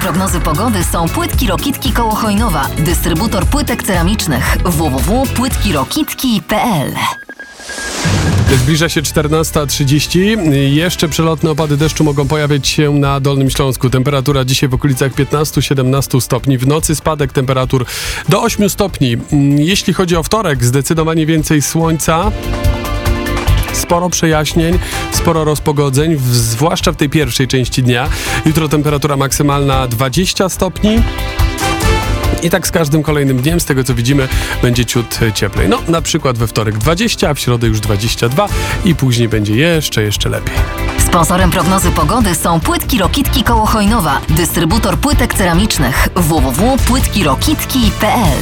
prognozy pogody są płytki Rokitki koło Chojnowa. Dystrybutor płytek ceramicznych www.płytkirokitki.pl. Zbliża się 14:30. Jeszcze przelotne opady deszczu mogą pojawiać się na Dolnym Śląsku. Temperatura dzisiaj w okolicach 15-17 stopni. W nocy spadek temperatur do 8 stopni. Jeśli chodzi o wtorek, zdecydowanie więcej słońca. Sporo przejaśnień, sporo rozpogodzeń, zwłaszcza w tej pierwszej części dnia. Jutro temperatura maksymalna 20 stopni. I tak z każdym kolejnym dniem, z tego co widzimy, będzie ciut cieplej. No, na przykład we wtorek 20, a w środę już 22 i później będzie jeszcze lepiej. Sponsorem prognozy pogody są płytki Rokitki koło Chojnowa. Dystrybutor płytek ceramicznych www.płytkirokitki.pl.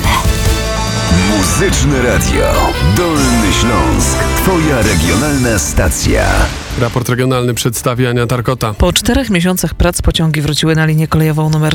Muzyczne Radio Dolny Śląsk. Twoja regionalna stacja. Raport regionalny przedstawi Ania Tarkota. Po 4 miesiącach prac pociągi wróciły na linię kolejową nr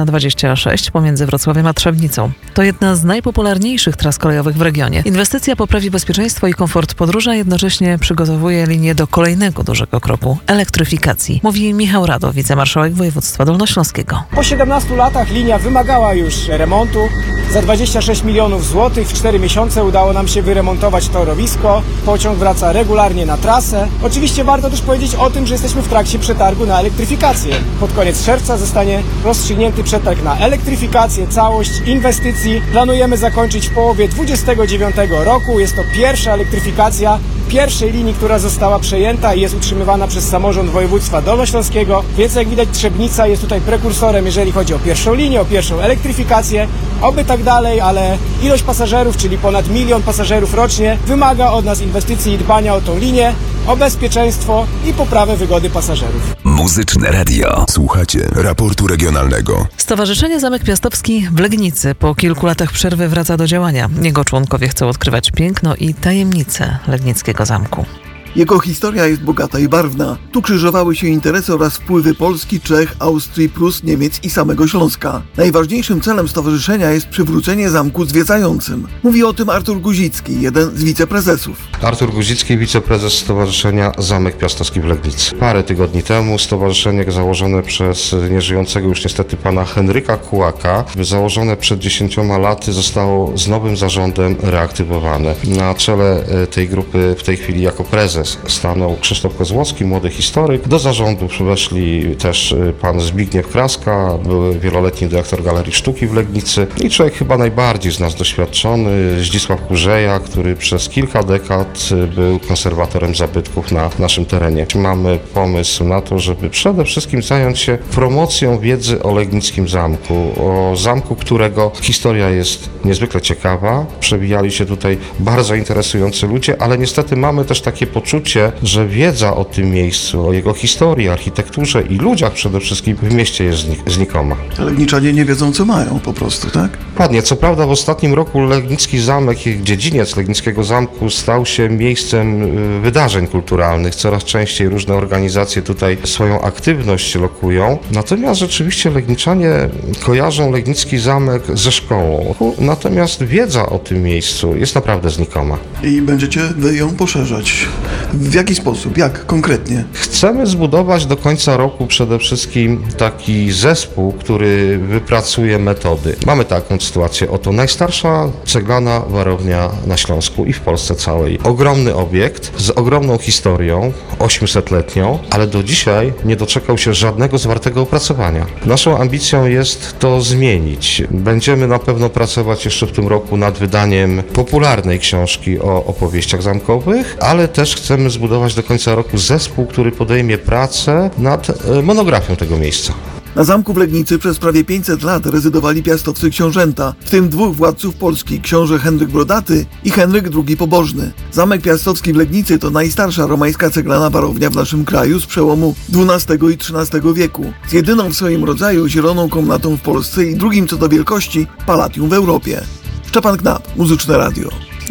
326 pomiędzy Wrocławiem a Trzebnicą. To jedna z najpopularniejszych tras kolejowych w regionie. Inwestycja poprawi bezpieczeństwo i komfort podróży, a jednocześnie przygotowuje linię do kolejnego dużego kroku – elektryfikacji. Mówi Michał Rado, wicemarszałek województwa dolnośląskiego. Po 17 latach linia wymagała już remontu. Za 26 milionów złotych w 4 miesiące udało nam się wyremontować torowisko. Pociąg wraca regularnie na trasę. Oczywiście warto też powiedzieć o tym, że jesteśmy w trakcie przetargu na elektryfikację. Pod koniec czerwca zostanie rozstrzygnięty przetarg na elektryfikację. Całość inwestycji planujemy zakończyć w połowie 2029 roku. Jest to pierwsza elektryfikacja pierwszej linii, która została przejęta i jest utrzymywana przez samorząd województwa dolnośląskiego, więc jak widać Trzebnica jest tutaj prekursorem, jeżeli chodzi o pierwszą linię, o pierwszą elektryfikację, oby tak dalej, ale ilość pasażerów, czyli ponad 1 milion pasażerów rocznie, wymaga od nas inwestycji i dbania o tą linię, o bezpieczeństwo i poprawę wygody pasażerów. Muzyczne Radio. Słuchacie raportu regionalnego. Stowarzyszenie Zamek Piastowski w Legnicy po kilku latach przerwy wraca do działania. Jego członkowie chcą odkrywać piękno i tajemnice legnickiego zamku. Jego historia jest bogata i barwna. Tu krzyżowały się interesy oraz wpływy Polski, Czech, Austrii, Prus, Niemiec i samego Śląska. Najważniejszym celem stowarzyszenia jest przywrócenie zamku zwiedzającym. Mówi o tym Artur Guzicki, jeden z wiceprezesów. Artur Guzicki, wiceprezes Stowarzyszenia Zamek Piastowski w Legnicy. Parę tygodni temu stowarzyszenie założone przez nieżyjącego już niestety pana Henryka Kułaka, założone przed 10 laty, zostało z nowym zarządem reaktywowane. Na czele tej grupy w tej chwili jako prezes stanął Krzysztof Kozłowski, młody historyk. Do zarządu weszli też pan Zbigniew Kraska, były wieloletni dyrektor Galerii Sztuki w Legnicy i człowiek chyba najbardziej z nas doświadczony, Zdzisław Kurzeja, który przez kilka dekad był konserwatorem zabytków na naszym terenie. Mamy pomysł na to, żeby przede wszystkim zająć się promocją wiedzy o legnickim zamku, o zamku, którego historia jest niezwykle ciekawa. Przewijali się tutaj bardzo interesujący ludzie, ale niestety mamy też takie poczucie, że wiedza o tym miejscu, o jego historii, architekturze i ludziach przede wszystkim w mieście jest znikoma. Legniczanie nie wiedzą, co mają po prostu, tak? Dokładnie. Co prawda w ostatnim roku Legnicki Zamek, dziedziniec Legnickiego Zamku stał się miejscem wydarzeń kulturalnych. Coraz częściej różne organizacje tutaj swoją aktywność lokują. Natomiast rzeczywiście Legniczanie kojarzą Legnicki Zamek ze szkołą. Natomiast wiedza o tym miejscu jest naprawdę znikoma. I będziecie wy ją poszerzać. W jaki sposób? Jak konkretnie? Chcemy zbudować do końca roku przede wszystkim taki zespół, który wypracuje metody. Mamy taką sytuację. Oto najstarsza ceglana warownia na Śląsku i w Polsce całej. Ogromny obiekt z ogromną historią, 800-letnią, ale do dzisiaj nie doczekał się żadnego zwartego opracowania. Naszą ambicją jest to zmienić. Będziemy na pewno pracować jeszcze w tym roku nad wydaniem popularnej książki o opowieściach zamkowych, ale też chcemy zbudować do końca roku zespół, który podejmie pracę nad monografią tego miejsca. Na zamku w Legnicy przez prawie 500 lat rezydowali piastowscy książęta, w tym 2 władców Polski, książę Henryk Brodaty i Henryk II Pobożny. Zamek Piastowski w Legnicy to najstarsza romańska ceglana warownia w naszym kraju z przełomu XII i XIII wieku. Z jedyną w swoim rodzaju zieloną komnatą w Polsce i drugim co do wielkości palatium w Europie. Szczepan Knap, Muzyczne Radio.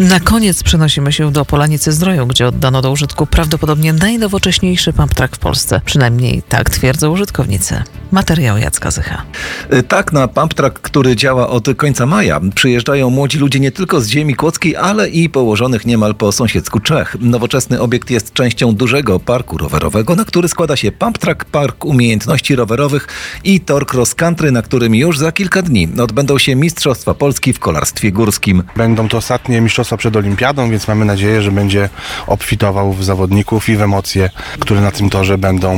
Na koniec przenosimy się do Polanicy Zdroju, gdzie oddano do użytku prawdopodobnie najnowocześniejszy pump track w Polsce. Przynajmniej tak twierdzą użytkownicy. Materiał Jacka Zycha. Tak, na pump track, który działa od końca maja, przyjeżdżają młodzi ludzie nie tylko z ziemi kłodzkiej, ale i położonych niemal po sąsiedzku Czech. Nowoczesny obiekt jest częścią dużego parku rowerowego, na który składa się pump track, park umiejętności rowerowych i tor cross country, na którym już za kilka dni odbędą się Mistrzostwa Polski w kolarstwie górskim. Będą to ostatnie mistrzostwa przed olimpiadą, więc mamy nadzieję, że będzie obfitował w zawodników i w emocje, które na tym torze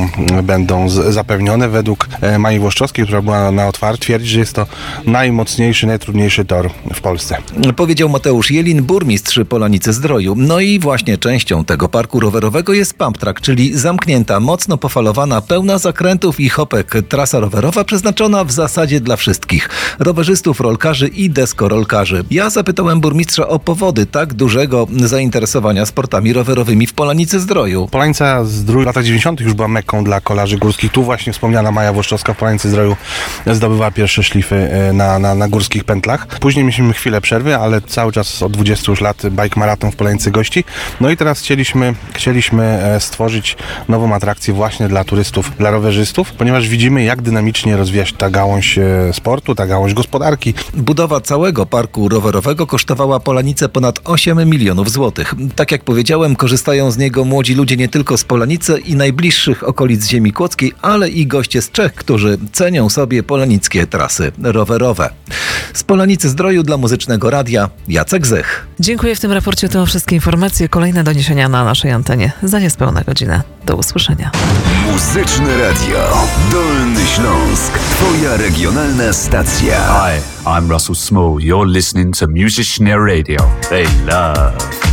będą zapewnione. Według Mai Włoszczowskiej, która była na otwarciu, twierdzi, że jest to najmocniejszy, najtrudniejszy tor w Polsce. Powiedział Mateusz Jelin, burmistrz Polanicy Zdroju. No i właśnie częścią tego parku rowerowego jest pump track, czyli zamknięta, mocno pofalowana, pełna zakrętów i hopek trasa rowerowa przeznaczona w zasadzie dla wszystkich. Rowerzystów, rolkarzy i deskorolkarzy. Ja zapytałem burmistrza o powody tak dużego zainteresowania sportami rowerowymi w Polanicy Zdroju. Polanica Zdrój w latach 90. już była mekką dla kolarzy górskich. Tu właśnie wspomniana Maja Włoszczowska w Polanicy Zdroju zdobywała pierwsze szlify na górskich pętlach. Później mieliśmy chwilę przerwy, ale cały czas od 20 już lat bike maraton w Polanicy gości. No i teraz chcieliśmy stworzyć nową atrakcję właśnie dla turystów, dla rowerzystów, ponieważ widzimy, jak dynamicznie rozwija się ta gałąź sportu, ta gałąź gospodarki. Budowa całego parku rowerowego kosztowała Polanicę ponad 8 milionów złotych. Tak jak powiedziałem, korzystają z niego młodzi ludzie nie tylko z Polanicy i najbliższych okolic ziemi kłodzkiej, ale i goście z Czech, którzy cenią sobie polanickie trasy rowerowe. Z Polanicy Zdroju dla Muzycznego Radia Jacek Zych. Dziękuję. W tym raporcie to wszystkie informacje. Kolejne doniesienia na naszej antenie za niespełna godzinę. Do usłyszenia. Muzyczne Radio Dolny Śląsk. Twoja regionalna stacja. Hi, I'm Russell Small. You're listening to Musician Radio. They love